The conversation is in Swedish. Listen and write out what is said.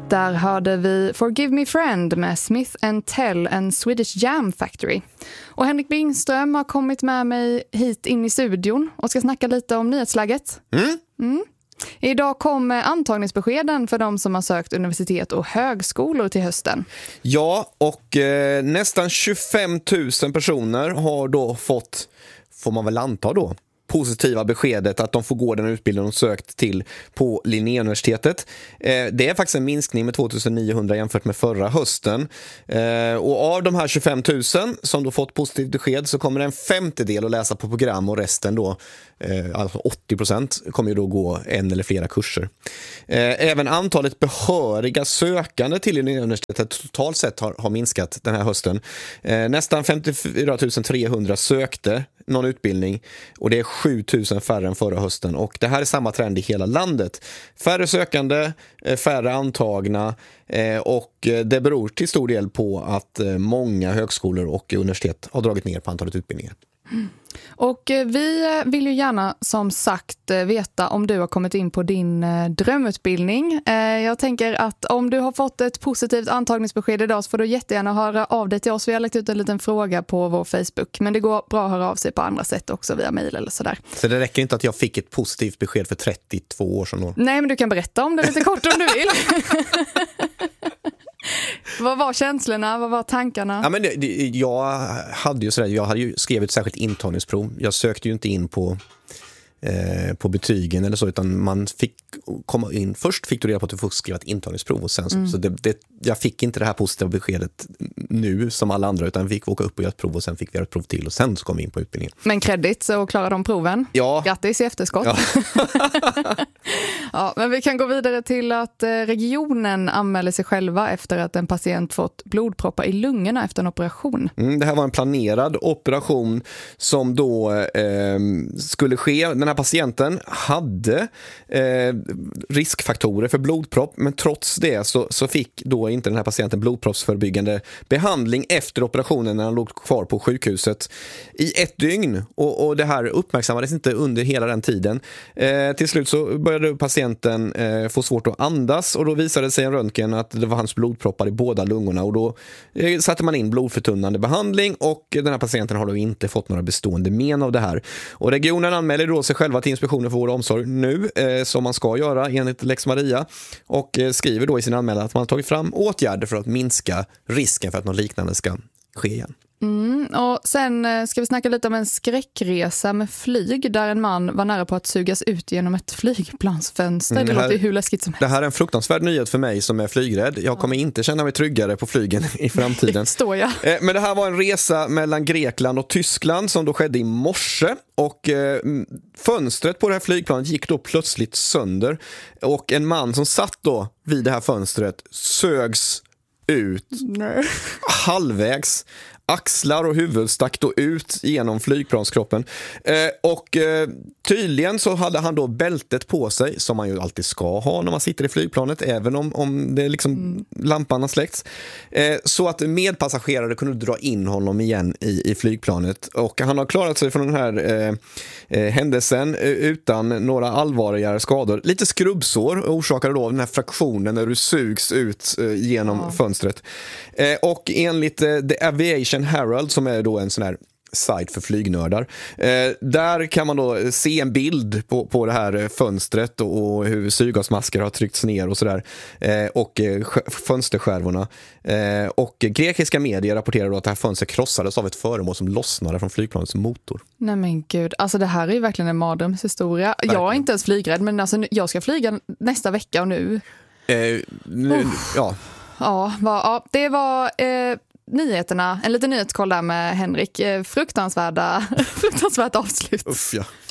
Där hörde vi Forgive Me Friend med Smith & Tell and Swedish Jam Factory. Och Henrik Bingström har kommit med mig hit in i studion och ska snacka lite om nyhetsläget. Idag kom antagningsbeskeden för de som har sökt universitet och högskolor till hösten. Ja, och nästan 25 000 personer har då fått, får man väl anta då, positiva beskedet att de får gå den utbildning de sökt till på Linnéuniversitetet. Det är faktiskt en minskning med 2900 jämfört med förra hösten. Och av de här 25 000 som då fått positivt besked så kommer en femtedel att läsa på program och resten då, alltså 80% kommer ju då gå en eller flera kurser. Även antalet behöriga sökande till Linnéuniversitetet totalt sett har minskat den här hösten. Nästan 54 300 sökte någon utbildning och det är 7 000 färre än förra hösten, och det här är samma trend i hela landet. Färre sökande, färre antagna, och det beror till stor del på att många högskolor och universitet har dragit ner på antalet utbildningar. Och vi vill ju gärna som sagt veta om du har kommit in på din drömutbildning. Jag tänker att om du har fått ett positivt antagningsbesked idag så får du jättegärna höra av dig till oss. Vi har lagt ut en liten fråga på vår Facebook, men det går bra att höra av sig på andra sätt också, via mejl eller sådär. Så det räcker inte att jag fick ett positivt besked för 32 år sedan då? Nej, men du kan berätta om det lite kort om du vill. Vad var känslorna? Vad var tankarna? Ja, men jag hade ju skrivit ett särskilt intagningsprov. Jag sökte ju inte in på betygen eller så, utan man fick komma in. Först fick du reda på att du får skriva ett intagningsprov och sen så jag fick inte det här positiva beskedet nu som alla andra, utan vi fick åka upp och göra ett prov och sen fick vi göra ett prov till och sen så kom vi in på utbildningen. Men credit så klara de proven. Ja. Grattis i efterskott. Ja. Ja, men vi kan gå vidare till att regionen anmäler sig själva efter att en patient fått blodproppar i lungorna efter en operation. Det här var en planerad operation som då skulle ske. Den här patienten hade riskfaktorer för blodpropp, men trots det så fick då inte den här patienten blodproppsförebyggande behandling efter operationen när han låg kvar på sjukhuset i 1 dygn. Och det här uppmärksammades inte under hela den tiden. Till slut så började patienten få svårt att andas, och då visade sig en röntgen att det var hans blodproppar i båda lungorna, och då satte man in blodförtunnande behandling, och den här patienten har då inte fått några bestående men av det här. Och regionen anmäler då sig själva till Inspektionen för vård och omsorg nu, som man ska göra enligt Lex Maria, och skriver då i sin anmälan att man har tagit fram åtgärder för att minska risken för att något liknande ska ske igen. Och sen ska vi snacka lite om en skräckresa med flyg där en man var nära på att sugas ut genom ett flygplansfönster. Det låter ju hur läskigt som helst. Det här är en fruktansvärd nyhet för mig som är flygrädd. Jag kommer inte känna mig tryggare på flygen i framtiden. Det står jag. Men det här var en resa mellan Grekland och Tyskland som då skedde i morse, och fönstret på det här flygplanet gick då plötsligt sönder, och en man som satt då vid det här fönstret sögs ut halvvägs. Axlar och huvud stack då ut genom flygplanskroppen. Och tydligen så hade han då bältet på sig, som man ju alltid ska ha när man sitter i flygplanet, även om det liksom lampan har släckts. Så att medpassagerare kunde dra in honom igen i flygplanet. Och han har klarat sig från den här händelsen utan några allvarligare skador. Lite skrubbsår orsakade då av den här fraktionen när du sugs ut genom fönstret. Och enligt The Aviation Herald, som är då en sån här sajt för flygnördar, där kan man då se en bild på det här fönstret och hur syrgasmasker har tryckts ner och sådär, och fönsterskärvorna. Och grekiska medier rapporterar då att det här fönstret krossades av ett föremål som lossnade från flygplanets motor. Nej men gud, alltså det här är ju verkligen en mardrömshistoria. Verkligen. Jag är inte ens flygrädd, men alltså, jag ska flyga nästa vecka och nu... Ja, det var nyheterna, en liten nyhetskoll där med Henrik. Fruktansvärt avslut. Uff, ja.